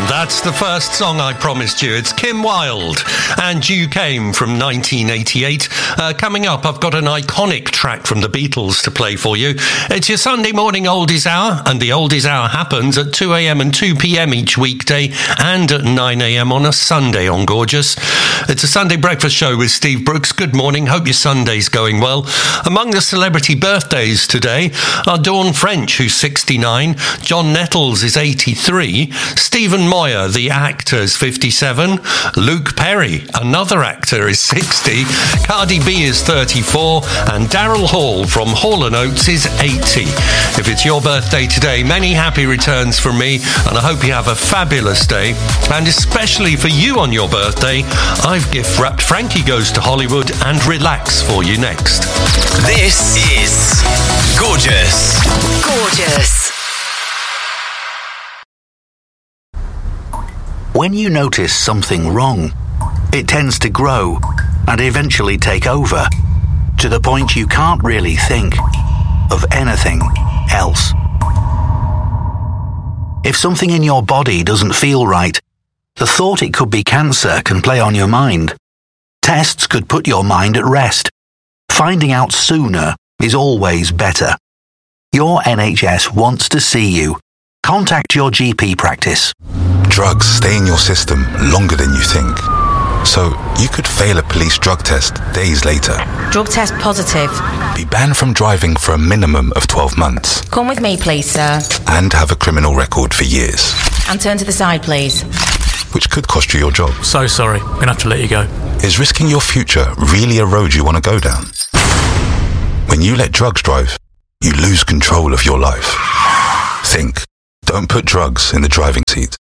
That's the first song I promised you. It's Kim Wilde and You Came from 1988. Coming up, I've got an iconic track from the Beatles to play for you. It's your Sunday morning Oldies Hour, and the Oldies Hour happens at 2 a.m. and 2 p.m. each weekday and at 9 a.m. on a Sunday on Gorgeous. It's a Sunday breakfast show with Steve Brooks. Good morning. Hope your Sunday's going well. Among the celebrity birthdays today are Dawn French, who's 69, John Nettles is 83, Stephen Moyer, the actor, is 57, Luke Perry, another actor, is 60, Cardi B is 34, and Daryl Hall from Hall & Oates is 80. If it's your birthday today, many happy returns from me, and I hope you have a fabulous day. And especially for you on your birthday, I've gift-wrapped Frankie Goes to Hollywood and Relax for you next. This is Gorgeous. Gorgeous. When you notice something wrong, it tends to grow and eventually take over, to the point you can't really think of anything else. If something in your body doesn't feel right, the thought it could be cancer can play on your mind. Tests could put your mind at rest. Finding out sooner is always better. Your NHS wants to see you. Contact your GP practice. Drugs stay in your system longer than you think. So you could fail a police drug test days later. Drug test positive. Be banned from driving for a minimum of 12 months. Come with me, please, sir. And have a criminal record for years. And turn to the side, please. Which could cost you your job. So sorry, I'm going to have to let you go. Is risking your future really a road you want to go down? When you let drugs drive, you lose control of your life. Think. Don't put drugs in the driving seat.